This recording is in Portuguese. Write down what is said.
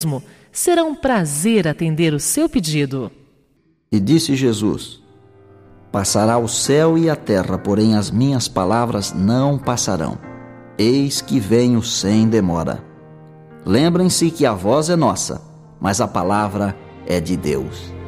será um prazer atender o seu pedido. E disse Jesus: Passará o céu e a terra, porém as minhas palavras não passarão. Eis que venho sem demora. Lembrem-se que a voz é nossa, mas a palavra é de Deus.